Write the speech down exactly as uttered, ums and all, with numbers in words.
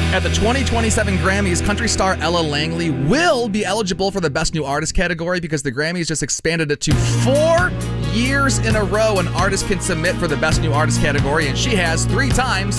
At the twenty twenty-seven Grammys, country star Ella Langley will be eligible for the Best New Artist category because the Grammys just expanded it to four years in a row an artist can submit for the Best New Artist category, and she has three times